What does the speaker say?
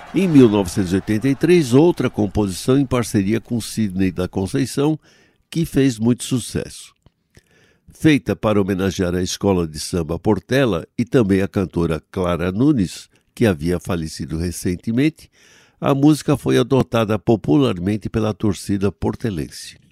Em 1983, outra composição em parceria com Sidney da Conceição, que fez muito sucesso. Feita para homenagear a escola de samba Portela e também a cantora Clara Nunes, que havia falecido recentemente, a música foi adotada popularmente pela torcida portelense.